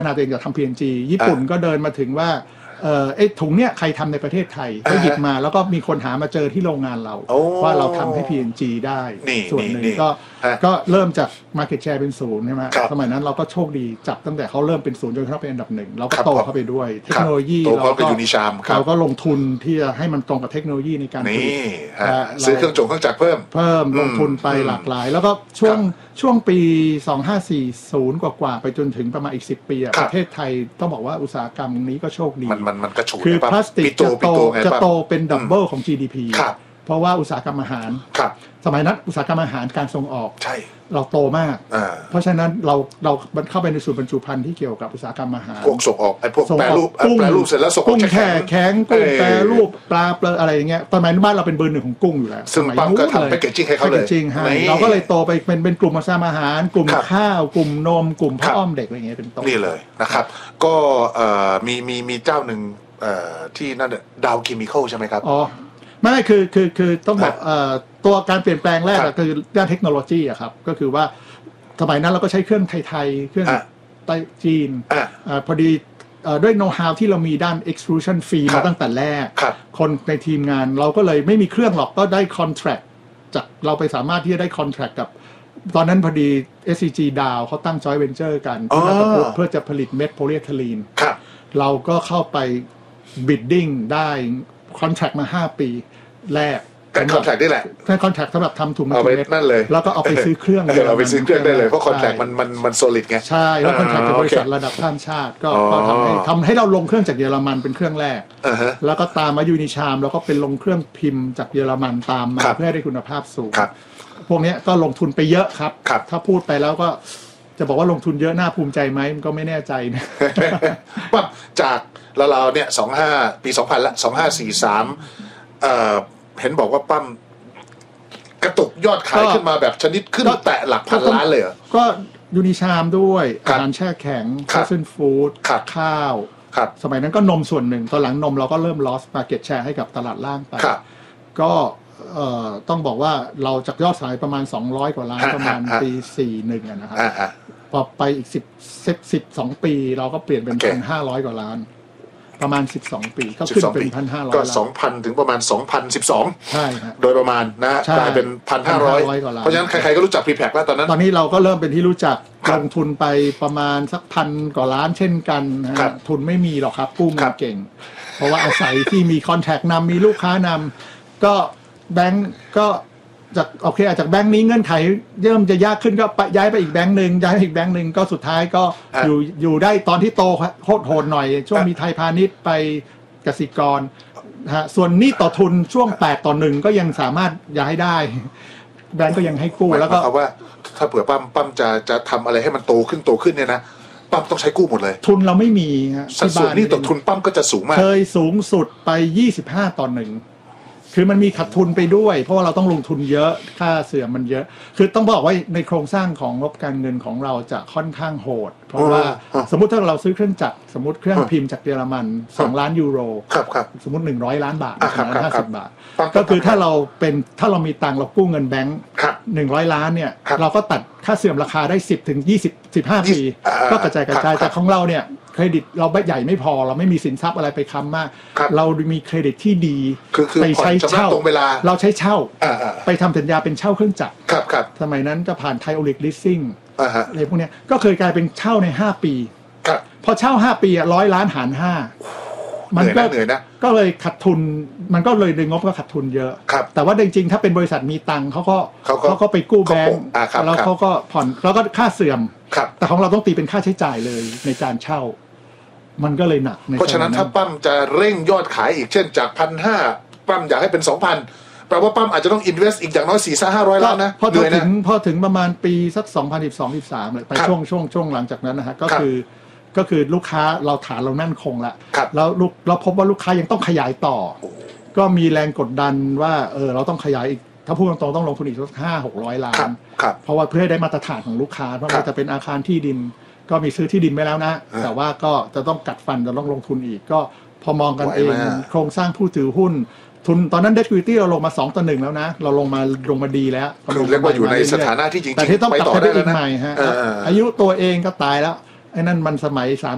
นาตัวเองจะทำ PNG ญี่ปุ่นก็เดินมาถึงว่าไอ้ถุงเนี้ยใครทำในประเทศไทยก็หยิบมาแล้วก็มีคนหามาเจอที่โรงงานเราว่าเราทำให้ PNG ได้ส่วนหนึ่งก็เริ่มจาก market share เป็นศูนย์ใช่ไหมสมัยนั้นเราก็โชคดีจับตั้งแต่เขาเริ่มเป็นศูนย์จนเขาเป็นอันดับหนึ่งเราก็โตเข้าไปด้วยเทคโนโลยีเราก็ลงทุนที่จะให้มันตรงกับเทคโนโลยีในการผลิตซื้อเครื่องจักรเพิ่มลงทุนไปหลากหลายแล้วก็ช่วงปี2540กว่าไปจนถึงประมาณอีก10 ปีประเทศไทยต้องบอกว่าอุตสาหกรรมนี้ก็โชคดีมันก็โชคคือพลาสติกจะโตเป็นดับเบิลของ GDP เพราะว่าอุตสาหกรรมอาหารสมัยนั้นอุตสาหกรรมอาหารการส่งออกเราโตมากเพราะฉะนั้นเราเข้าไปในส่วนบรรจุภัณฑ์ที่เกี่ยวกับอุตสาหกรรมอาหารพวกส่งออกไอ้พวกแปรรูปเสร็จแล้วส่งออกกุ้งแข็งกุ้งแปรรูปปลาอะไรอย่างเงี้ยตอนนั้นบ้านเราเป็นเบอร์ 1ของกุ้งอยู่แล้วซึ่งปั๊มก็ทำแพคเกจจิ้งให้เขาเลยเราก็เลยโตไปเป็นกลุ่มอุตสาหกรรมอาหารกลุ่มข้าวกลุ่มนมกลุ่มผ้าอ้อมเด็กอะไรเงี้ยเป็นต้นนี่เลยนะครับก็มีเจ้าหนึ่งที่นั่นดาวเคมีคอลใช่ไหมครับอ๋อไม่คือต้องบอกตัวการเปลี่ยนแปลงแรกคือด้านเทคโนโลยีอะครับก็คือว่าสมัยนั้นเราก็ใช้เครื่องไทยเครื่องไต้จีนพอดีด้วยโน้ตฮาวที่เรามีด้าน extrusion fee มาตั้งแต่แรกคนในทีมงานเราก็เลยไม่มีเครื่องหรอกก็ได้ contract จากเราไปสามารถที่จะได้ contract กับตอนนั้นพอดี SCG ดาวเขาตั้ง joint venture กันเพื่อจะผลิตเม็ดโพลีเอทิลีนเราก็เข้าไป bidding ได้คอนแทรคมา5 ปีแรกการคอนแทรคนี่แหละการคอนแทรคสำหรับทำถุงเอาไปนั่นเลยแล้วก็เอาไปซื้อเครื่องเอาไปซื้อเครื่องได้เลยเพราะคอนแทรคมันโซลิดไงใช่แล้วคอนแทรคกับบริษัทระดับข้ามชาติก็ทำให้เราลงเครื่องจากเยอรมันเป็นเครื่องแรกแล้วก็ตามมายูนิชามแล้วก็เป็นลงเครื่องพิมพ์จากเยอรมันตามมาเพื่อให้ได้คุณภาพสูงพวกนี้ก็ลงทุนไปเยอะครับถ้าพูดไปแล้วก็จะบอกว่าลงทุนเยอะน่าภูมิใจไหมมันก็ไม่แน่ใจนะว่าจากเราเนี่ยปี 2000ละ2543เห็นบอกว่าปั้มกระตุกยอดขายขึ้นมาแบบชนิดขึ้นแตะหลักพันล้านเลยก็ยูนิชามด้วยอาหารแช่แข็งฟาสต์ฟู้ดข้าวสมัยนั้นก็นมส่วนหนึ่งตอนหลังนมเราก็เริ่ม lost market share ให้กับตลาดล่างไปก็ต้องบอกว่าเราจากยอดขายประมาณ200 กว่าล้านประมาณปี41นะครับพอไปอีก12 ปีเราก็เปลี่ยนเป็น 1,500 กว่าล้านประมาณ12 ปีก็ขึ้นเป็น 1,500 ก็ 2,000 ถึงประมาณ 2012 ใช่ครับโดยประมาณนะกลายเป็น 1,500 เพราะฉะนั้นใครๆก็รู้จักพรีแพคแล้วตอนนี้เราก็เริ่มเป็นที่รู้จักลงทุนไปประมาณสัก1,000 กว่าล้านเช่นกันทุนไม่มีหรอกครับกู้เงินเก่งเพราะว่าอาศัยที่มีคอนแทคนำมีลูกค้านำก็แบงก์ก็จากโอเคอาจจากแบงก์นี้เงื่อนไขเริ่มจะยากขึ้นก็ย้ายไปอีกแบงก์นึงย้ายไปอีกแบงก์นึงก็สุดท้ายก็อยู่ได้ตอนที่โตโหดหน่อยช่วงมีไทยพาณิชย์ไปกสิกรส่วนหนี้ต่อทุนช่วง8-1ก็ยังสามารถย้ายได้แบงก์ก็ยังให้กู้แล้วก็เอาว่าถ้าเผื่อปั้มจะทำอะไรให้มันโตขึ้นเนี่ยนะปั้มต้องใช้กู้หมดเลยทุนเราไม่มีสัดส่วนหนี้ต่อทุนปั้มก็จะสูงมากเคยสูงสุดไป25-1คือมันมีขาดทุนไปด้วยเพราะว่าเราต้องลงทุนเยอะค่าเสื่อมมันเยอะคือต้องบอกว่าในโครงสร้างของงบการเงินของเราจะค่อนข้างโหดเพราะว่าสมมุติถ้าเราซื้อเครื่องจักรสมมุติเครื่องพิมพ์จากเยอรมัน2 ล้านยูโรสมมุติ100 ล้านบาท150 บาทก็คือถ้าเรามีตังค์เรากู้เงินแบงค์100 ล้านเนี่ยเราก็ตัดค่าเสื่อมราคาได้10-15 ปีก็กระจายแต่ของเราเนี่ยเครดิตเราใหญ่ไม่พอเราไม่มีสินทรัพย์อะไรไปค้ำมากเรามีเครดิตที่ดีไปใช้เช่าเราใช้เช่าไปทำสัญญาเป็นเช่าเครื่องจักรสมัยนั้นจะผ่านไทยโอลิกลิสซิ่งอะไรพวกนี้ก็เคยกลายเป็นเช่าใน5 ปีพอเช่า5 ปี100 ล้านหาร5มันก็เหนื่อยนะก็เลยขาดทุนมันก็เลยงบก็ขาดทุนเยอะแต่ว่าจริงๆถ้าเป็นบริษัทมีตังค์เขาก็ไปกู้แบงก์แล้วเขาก็ผ่อนแล้วก็ค่าเสื่อมแต่ของเราต้องตีเป็นค่าใช้จ่ายเลยในการเช่ามันก็เลยหนักเพราะฉะนั้นถ้าปั้มจะเร่งยอดขายอีกเช่นจาก 1,500 ปั้มอยากให้เป็น 2,000 แปลว่าปั้มอาจจะต้อง invest อีกอย่างน้อย 400-500 ล้านนะพอถึงประมาณปีสัก2012-13เลยไปช่วงหลังจากนั้นนะฮะก็คือลูกค้าเราฐานเรานั่นคงละแล้วเราพบว่าลูกค้ายังต้องขยายต่อก็มีแรงกดดันว่าเราต้องขยายอีกถ้าพูดตรงๆต้องลงทุนอีกสัก500-600 ล้านเพราะว่าเพื่อให้ได้มาตรฐานของลูกค้าเพราะมันจะเป็นอาคารที่ดินก็มีซื้อที่ดินไว้แล้วนะแต่ว่าก็จะต้องกัดฟันจะต้องลงทุนอีกก็พอมองกันเองโครงสร้างผู้ถือหุ้นทุนตอนนั้น debt equity เราลงมา2-1แล้วนะเราลงมาดีแล้วเรียกว่าอยู่ในสถานะที่จริงๆแต่ที่ต้องกลับไปได้อีกใหม่ฮะอายุตัวเองก็ตายแล้วไอ้นั่นมันสมัย